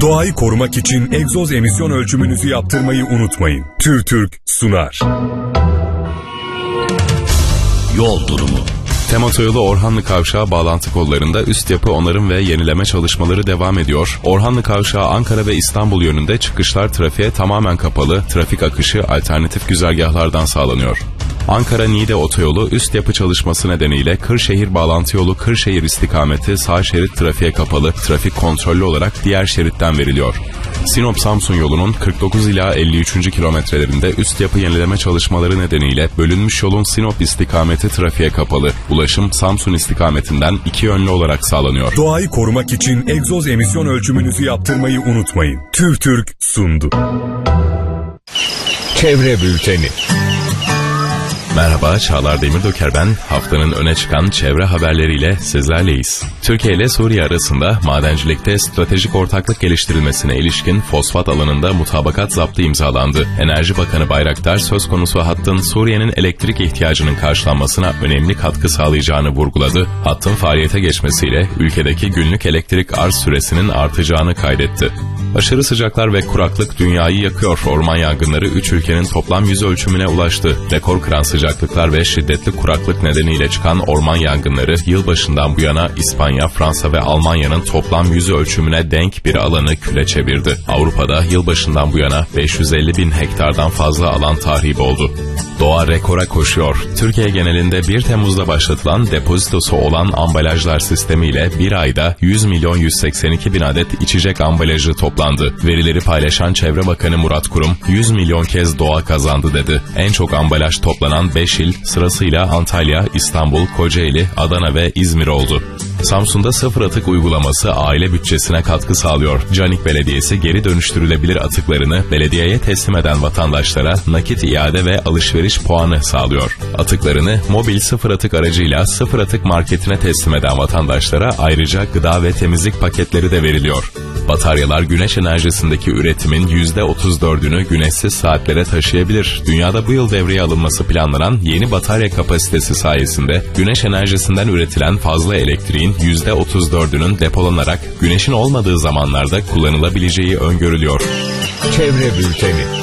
Doğayı korumak için egzoz emisyon ölçümünüzü yaptırmayı unutmayın. TÜRTÜRK sunar. Yol durumu. TEM Otoyolu Orhanlı Kavşağı bağlantı kollarında üst yapı onarım ve yenileme çalışmaları devam ediyor. Orhanlı Kavşağı Ankara ve İstanbul yönünde çıkışlar trafiğe tamamen kapalı, trafik akışı alternatif güzergahlardan sağlanıyor. Ankara-Niğde Otoyolu üst yapı çalışması nedeniyle Kırşehir bağlantı yolu Kırşehir istikameti sağ şerit trafiğe kapalı, trafik kontrollü olarak diğer şeritten veriliyor. Sinop-Samsun yolunun 49 ila 53. kilometrelerinde üst yapı yenileme çalışmaları nedeniyle bölünmüş yolun Sinop istikameti trafiğe kapalı. Ulaşım Samsun istikametinden iki yönlü olarak sağlanıyor. Doğayı korumak için egzoz emisyon ölçümünüzü yaptırmayı unutmayın. TÜRTÜRK sundu. Çevre Bülteni. Merhaba, Çağlar Demirdöker ben. Haftanın öne çıkan çevre haberleriyle sizlerleyiz. Türkiye ile Suriye arasında madencilikte stratejik ortaklık geliştirilmesine ilişkin fosfat alanında mutabakat zaptı imzalandı. Enerji Bakanı Bayraktar söz konusu hattın Suriye'nin elektrik ihtiyacının karşılanmasına önemli katkı sağlayacağını vurguladı. Hattın faaliyete geçmesiyle ülkedeki günlük elektrik arz süresinin artacağını kaydetti. Aşırı sıcaklar ve kuraklık dünyayı yakıyor. Orman yangınları 3 ülkenin toplam yüz ölçümüne ulaştı. Rekor kıran sıcaklıklar ve şiddetli kuraklık nedeniyle çıkan orman yangınları yılbaşından bu yana İspanya, Fransa ve Almanya'nın toplam yüz ölçümüne denk bir alanı küle çevirdi. Avrupa'da yılbaşından bu yana 550 bin hektardan fazla alan tahrip oldu. Doğa rekora koşuyor. Türkiye genelinde 1 Temmuz'da başlatılan depozitosu olan ambalajlar sistemiyle bir ayda 100 milyon 182 bin adet içecek ambalajı toplandı. Verileri paylaşan Çevre Bakanı Murat Kurum, 100 milyon kez doğa kazandı dedi. En çok ambalaj toplanan 5 il sırasıyla Antalya, İstanbul, Kocaeli, Adana ve İzmir oldu. Samsun'da sıfır atık uygulaması aile bütçesine katkı sağlıyor. Canik Belediyesi geri dönüştürülebilir atıklarını belediyeye teslim eden vatandaşlara nakit iade ve alışveriş puanı sağlıyor. Atıklarını mobil sıfır atık aracıyla sıfır atık marketine teslim eden vatandaşlara ayrıca gıda ve temizlik paketleri de veriliyor. Bataryalar güneş enerjisindeki üretimin %34'ünü güneşsiz saatlere taşıyabilir. Dünyada bu yıl devreye alınması planlanan yeni batarya kapasitesi sayesinde güneş enerjisinden üretilen fazla elektriğin %34'ünün depolanarak güneşin olmadığı zamanlarda kullanılabileceği öngörülüyor. Çevre Bülteni.